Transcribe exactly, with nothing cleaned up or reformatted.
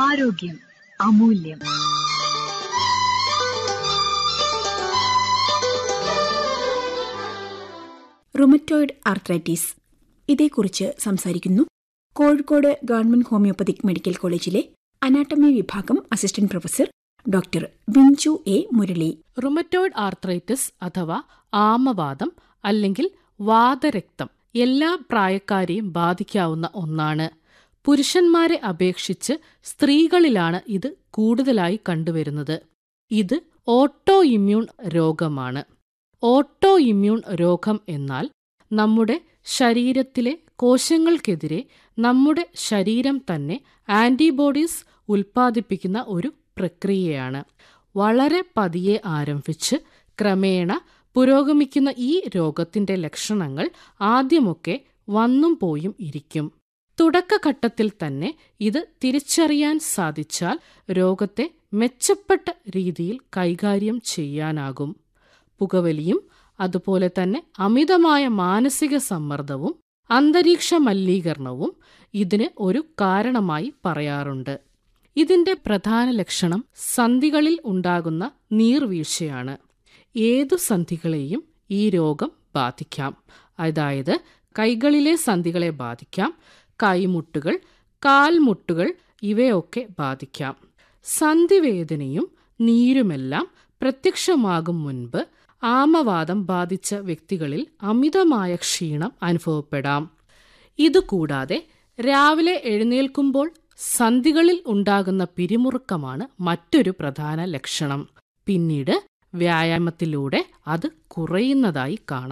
ആരോഗ്യം അമൂല്യം. Rheumatoid arthritis, ഇതേക്കുറിച്ച് സംസാരിക്കുന്നു കോഴിക്കോട് ഗവൺമെന്റ് ഹോമിയോപ്പതിക് മെഡിക്കൽ കോളേജിലെ അനാട്ടമി വിഭാഗം assistant professor doctor Vinchu A Murali. Rheumatoid arthritis അഥവാ ആമവാദം അല്ലെങ്കിൽ വാതരക്തം എല്ലാ പ്രായക്കാരെയും ബാധിക്കാവുന്ന ഒന്നാണ്. പുരുഷന്മാരെ അപേക്ഷിച്ച് സ്ത്രീകളിലാണ് ഇത് കൂടുതലായി കണ്ടുവരുന്നത്. ഇത് ഓട്ടോ ഇമ്മ്യൂൺ രോഗമാണ്. ഓട്ടോ ഇമ്മ്യൂൺ രോഗം എന്നാൽ നമ്മുടെ ശരീരത്തിലെ കോശങ്ങൾക്കെതിരെ നമ്മുടെ ശരീരം തന്നെ ആന്റിബോഡീസ് ഉൽപ്പാദിപ്പിക്കുന്ന ഒരു പ്രക്രിയയാണ്. വളരെ പതിയെ ആരംഭിച്ച് ക്രമേണ പുരോഗമിക്കുന്ന ഈ രോഗത്തിന്റെ ലക്ഷണങ്ങൾ ആദ്യമൊക്കെ വന്നും പോയും ഇരിക്കും. തുടക്കഘട്ടത്തിൽ തന്നെ ഇത് തിരിച്ചറിയാൻ സാധിച്ചാൽ രോഗത്തെ മെച്ചപ്പെട്ട രീതിയിൽ കൈകാര്യം ചെയ്യാനാകും. പുകവലിയും അതുപോലെ തന്നെ അമിതമായ മാനസിക സമ്മർദ്ദവും അന്തരീക്ഷ മലിനീകരണവും ഇതിന് ഒരു കാരണമായി പറയാറുണ്ട്. ഇതിന്റെ പ്രധാന ലക്ഷണം സന്ധികളിൽ ഉണ്ടാകുന്ന നീർവീഴ്ചയാണ്. ഏതു സന്ധികളെയും ഈ രോഗം ബാധിക്കാം. അതായത് കൈകളിലെ സന്ധികളെ ബാധിക്കാം, കൈമുട്ടുകൾ, കാൽമുട്ടുകൾ ഇവയൊക്കെ ബാധിക്കാം. സന്ധിവേദനയും നീരുമെല്ലാം പ്രത്യക്ഷമാകും മുൻപ് ആമവാദം ബാധിച്ച വ്യക്തികളിൽ അമിതമായ ക്ഷീണം അനുഭവപ്പെടാം. ഇതുകൂടാതെ രാവിലെ എഴുന്നേൽക്കുമ്പോൾ സന്ധികളിൽ ഉണ്ടാകുന്ന പിരിമുറുക്കമാണ് മറ്റൊരു പ്രധാന ലക്ഷണം. പിന്നീട് വ്യായാമത്തിലൂടെ അത് കുറയുന്നതായി കാണാം.